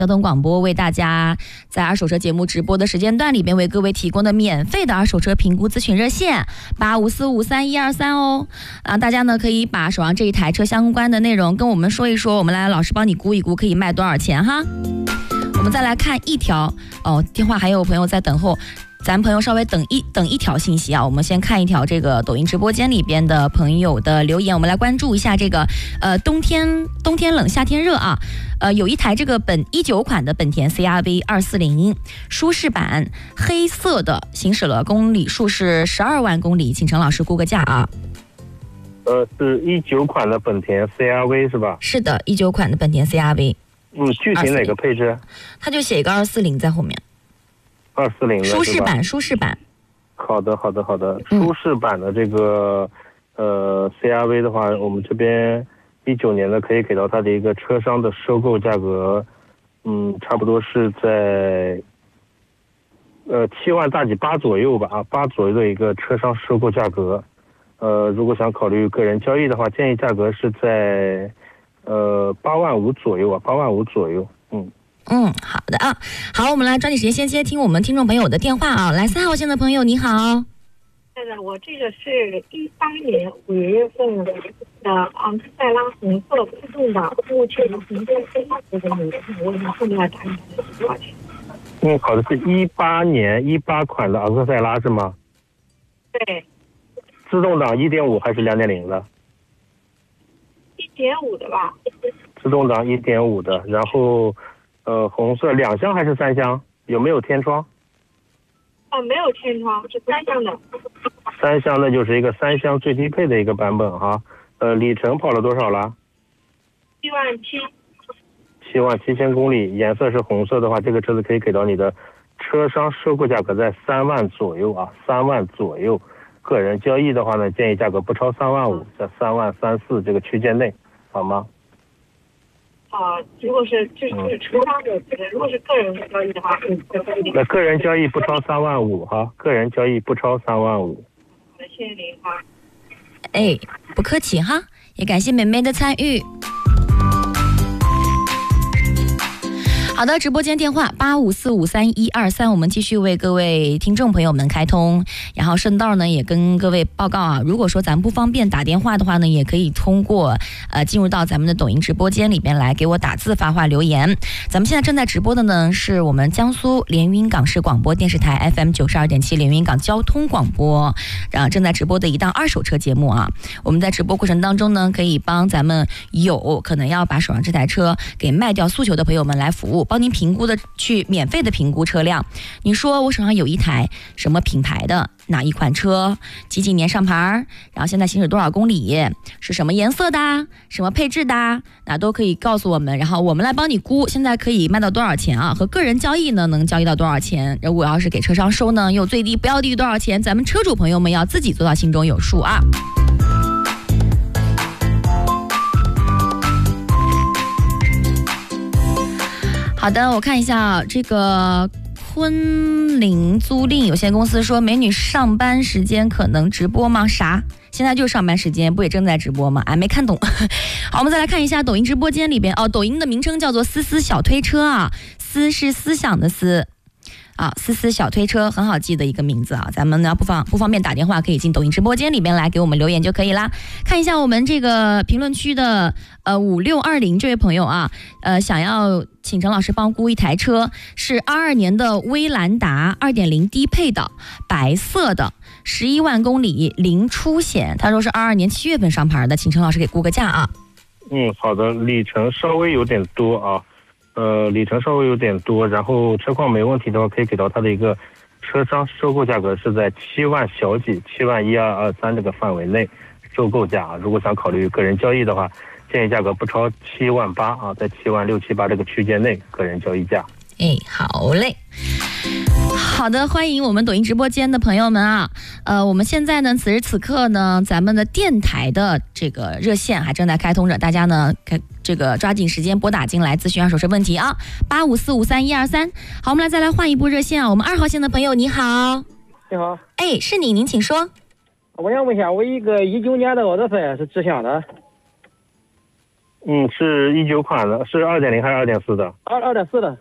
交通广播为大家在二手车节目直播的时间段里边为各位提供的免费的二手车评估咨询热线85453123哦。大家呢可以把手上这一台车相关的内容跟我们说一说，我们来老师帮你估一估可以卖多少钱哈。我们再来看一条电话还有朋友在等候。咱朋友稍微等一条信息啊，我们先看一条这个抖音直播间里边的朋友的留言，我们来关注一下这个冬天冷夏天热啊，有一台这个19款的本田 CR-V 240舒适版黑色的，行驶了公里数是12万公里，请陈老师估个价啊。 是19款的本田 CR-V 是吧？ 是的，19款的本田 CR-V。 具体哪个配置？ 它就写一个240在后面。 240 舒适版。 好的。舒适版的这个CR-V 的话，我们这边19年的可以给到它的一个车商的收购价格，差不多是在7万大几8左右吧，8左右的一个车商收购价格。如果想考虑个人交易的话，建议价格是在8万5左右啊，8万5左右。 好的啊，好，我们来抓紧时间先接听我们听众朋友的电话啊。来，3号线的朋友你好。 是的，我这个是18年5月份的昂克赛拉红色自动挡，目前行政非常的努力，我们后面要打多少钱？ 好的，是18年18款的昂克赛拉是吗？ 对。 自动挡1.5还是2.0的 ？1.5的吧。 自动挡1.5的，然后红色2厢还是3厢？有没有天窗？ 没有天窗，是3厢的。 3厢的就是一个3厢最低配的一个版本哈。里程跑了多少了？77000公里，颜色是红色的话，这个车子可以给到你的车商收购价格在3万左右啊，3万左右。个人交易的话呢，建议价格不超3万5，在3万3、4这个区间内，好吗？ 如果是就是车商的，如果是个人交易的话， 那个人交易不超3万5哈，个人交易不超3万5。 好的，谢谢您哈。 不客气哈，也感谢美美的参与。好的，直播间电话85453123，我们继续为各位听众朋友们开通。然后顺道呢也跟各位报告啊，如果说咱不方便打电话的话呢，也可以通过进入到咱们的抖音直播间里边来给我打字发话留言。咱们现在正在直播的呢是我们江苏连云港市广播电视台 FM92.7 连云港交通广播，正在直播的一档二手车节目啊。我们在直播过程当中呢，可以帮咱们有可能要把手上这台车给卖掉诉求的朋友们来服务，帮您评估的去免费的评估车辆。你说我手上有一台什么品牌的哪一款车，几年上牌，然后现在行驶多少公里，是什么颜色的，什么配置的，那都可以告诉我们，然后我们来帮你估现在可以卖到多少钱啊，和个人交易呢能交易到多少钱，如果要是给车商收呢又最低不要低于多少钱，咱们车主朋友们要自己做到心中有数啊。好的，我看一下这个昆凌租赁有限公司说，美女上班时间可能直播吗？啥？现在就是上班时间，不也正在直播吗？没看懂。好，我们再来看一下抖音直播间里边抖音的名称叫做思思小推车啊，思是思想的思。思思小推车很好记的一个名字啊，咱们呢不方便打电话，可以进抖音直播间里边来给我们留言就可以啦。看一下我们这个评论区的5620这位朋友啊，想要请陈老师帮估一台车，是22年的威兰达 2.0 低配的白色的11万公里零出险，他说是22年7月份上牌的，请陈老师给估个价啊。 好的，里程稍微有点多啊。然后车况没问题的话，可以给到它的一个车商收购价格是在7万小几，7万1223这个范围内收购价。如果想考虑个人交易的话，建议价格不超7万8啊，在7万6、7、8这个区间内个人交易价。 好嘞。好的，欢迎我们抖音直播间的朋友们啊，我们现在呢，此时此刻呢，咱们的电台的这个热线还正在开通着，大家呢这个抓紧时间拨打进来咨询二手车问题啊，85453123。好，我们再来换一部热线啊，我们2号线的朋友你好。 你好。 是您请说。 我想问一下，我一个19年的奥德赛是直向的。 是19款的，是2.0还是2.4的？ 2.4的。